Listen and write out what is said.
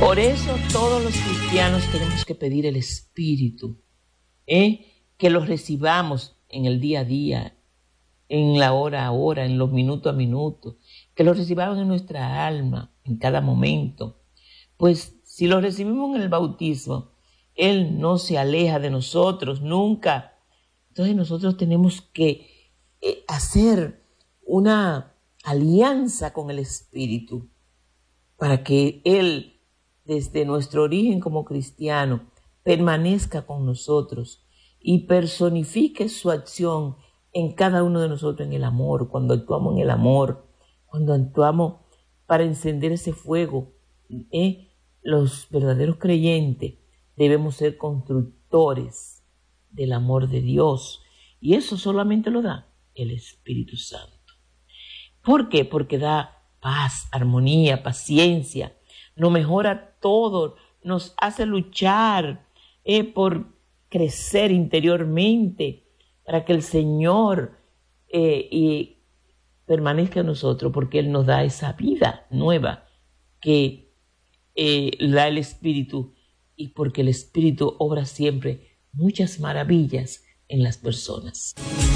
Por eso todos los cristianos tenemos que pedir el Espíritu, que los recibamos en el día a día, en la hora a hora, en los minutos a minutos, que los recibamos en nuestra alma, en cada momento. Pues si lo recibimos en el bautismo, Él no se aleja de nosotros nunca. Entonces nosotros tenemos que hacer una alianza con el Espíritu para que Él, desde nuestro origen como cristiano, permanezca con nosotros y personifique su acción en cada uno de nosotros en el amor, cuando actuamos en el amor, cuando actuamos para encender ese fuego. Los verdaderos creyentes debemos ser constructores del amor de Dios, y eso solamente lo da el Espíritu Santo. ¿Por qué? Porque da paz, armonía, paciencia, nos mejora todo, nos hace luchar por crecer interiormente, para que el Señor permanezca en nosotros, porque Él nos da esa vida nueva que da el Espíritu, y porque el Espíritu obra siempre muchas maravillas en las personas.